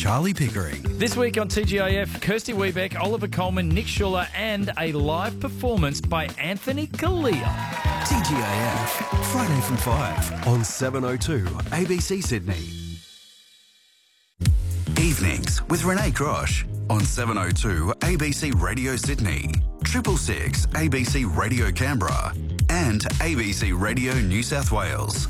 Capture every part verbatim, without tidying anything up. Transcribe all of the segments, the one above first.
Charlie Pickering. This week on T G I F, Kirsty Wiebeck, Oliver Coleman, Nick Schuller, and a live performance by Anthony Kalia. T G I F, Friday from five on seven oh two A B C Sydney. Evenings with Renee Grosh on seven oh two A B C Radio Sydney, Triple Six A B C Radio Canberra, and A B C Radio New South Wales.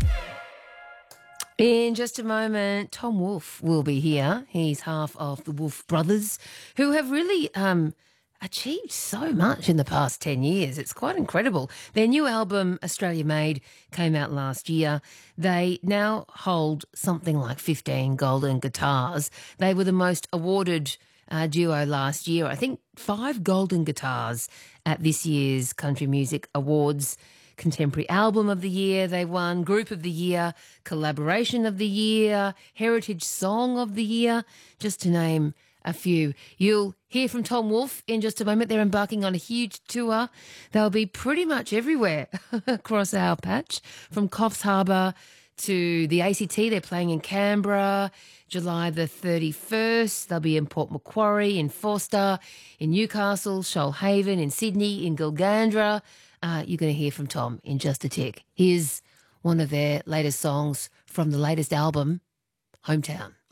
In just a moment, Tom Wolfe will be here. He's half of the Wolfe Brothers, who have really um, achieved so much in the past ten years. It's quite incredible. Their new album, Australia Made, came out last year. They now hold something like fifteen golden guitars. They were the most awarded uh, duo last year. I think five golden guitars at this year's Country Music Awards. Contemporary Album of the Year they won, Group of the Year, Collaboration of the Year, Heritage Song of the Year, just to name a few. You'll hear from Tom Wolfe in just a moment. They're embarking on a huge tour. They'll be pretty much everywhere across our patch, from Coffs Harbour to the A C T. They're playing in Canberra, July the thirty-first. They'll be in Port Macquarie, in Forster, in Newcastle, Shoalhaven, in Sydney, in Gilgandra. Uh, you're going to hear from Tom in just a tick. Here's one of their latest songs from the latest album, Hometown.